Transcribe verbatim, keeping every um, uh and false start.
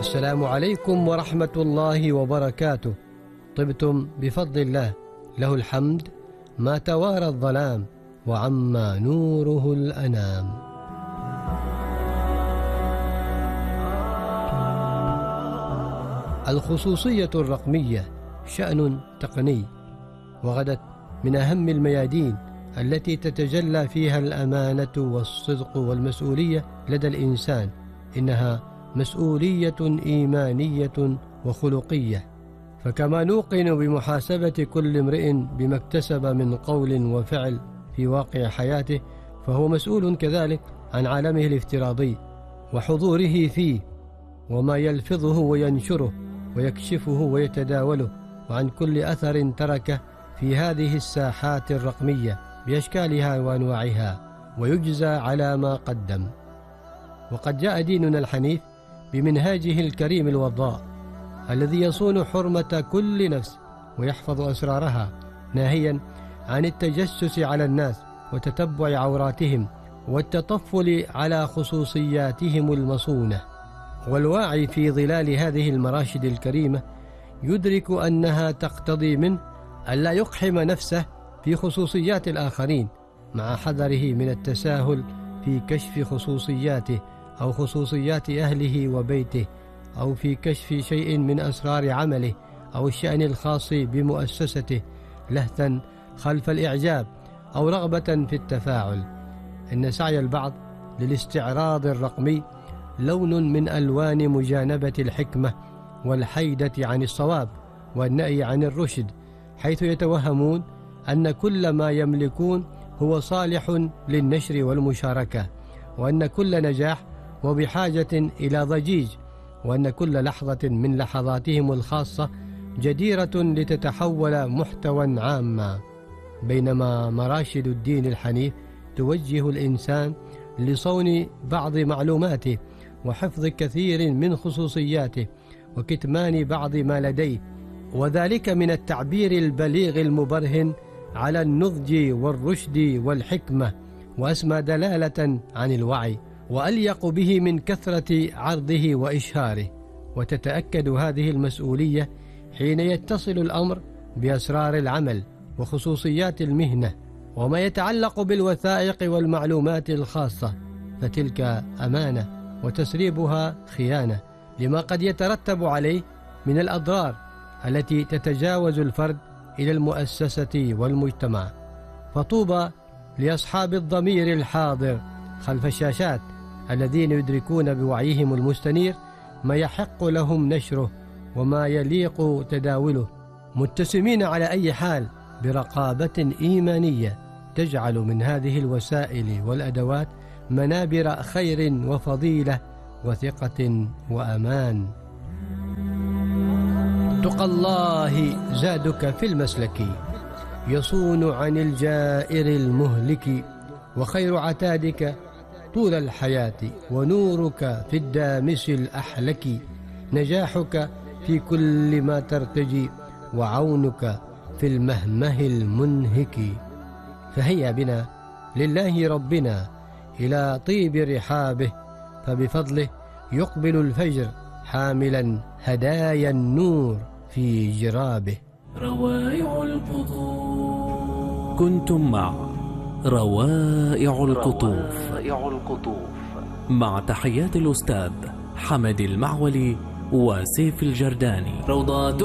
السلام عليكم ورحمة الله وبركاته. طبتم بفضل الله، له الحمد ما توارى الظلام وعما نوره الأنام. الخصوصية الرقمية شأن تقني، وغدت من أهم الميادين التي تتجلى فيها الأمانة والصدق والمسؤولية لدى الإنسان. إنها مسؤولية إيمانية وخلقية، فكما نوقن بمحاسبة كل امرئ بما اكتسب من قول وفعل في واقع حياته، فهو مسؤول كذلك عن عالمه الافتراضي وحضوره فيه، وما يلفظه وينشره ويكشفه ويتداوله، وعن كل أثر تركه في هذه الساحات الرقمية بأشكالها وأنواعها، ويجزى على ما قدم. وقد جاء ديننا الحنيف بمنهاجه الكريم الوضاء الذي يصون حرمة كل نفس ويحفظ أسرارها، ناهيا عن التجسس على الناس وتتبع عوراتهم والتطفل على خصوصياتهم المصونة. والواعي في ظلال هذه المراشد الكريمة يدرك أنها تقتضي منه ألا يقحم نفسه في خصوصيات الآخرين، مع حذره من التساهل في كشف خصوصياته أو خصوصيات أهله وبيته، أو في كشف شيء من أسرار عمله أو الشأن الخاص بمؤسسته، لهثا خلف الإعجاب أو رغبة في التفاعل. إن سعي البعض للاستعراض الرقمي لون من ألوان مجانبة الحكمة والحيدة عن الصواب والنأي عن الرشد، حيث يتوهمون أن كل ما يملكون هو صالح للنشر والمشاركة، وأن كل نجاح وبحاجة إلى ضجيج، وأن كل لحظة من لحظاتهم الخاصة جديرة لتتحول محتوى عاما. بينما مراشد الدين الحنيف توجه الإنسان لصون بعض معلوماته وحفظ كثير من خصوصياته وكتمان بعض ما لديه، وذلك من التعبير البليغ المبرهن على النضج والرشد والحكمة، وأسمى دلالة عن الوعي، وأليق به من كثرة عرضه وإشهاره. وتتأكد هذه المسؤولية حين يتصل الأمر بأسرار العمل وخصوصيات المهنة وما يتعلق بالوثائق والمعلومات الخاصة، فتلك أمانة وتسريبها خيانة، لما قد يترتب عليه من الأضرار التي تتجاوز الفرد إلى المؤسسة والمجتمع. فطوبى لأصحاب الضمير الحاضر خلف الشاشات الذين يدركون بوعيهم المستنير ما يحق لهم نشره وما يليق تداوله، متسمين على أي حال برقابة إيمانية تجعل من هذه الوسائل والأدوات منابر خير وفضيلة وثقة وأمان. تقى الله زادك في المسلك، يصون عن الجائر المهلك، وخير عتادك طول الحياة، ونورك في الدامس الأحلك، نجاحك في كل ما ترتجي، وعونك في المهمه المنهك. فهيا بنا لله ربنا إلى طيب رحابه، فبفضله يقبل الفجر حاملا هدايا النور في جرابه. روائع القطوف. كنتم مع روائع القطوف مع تحيات الأستاذ حمد المعولي وسيف الجرداني. روضات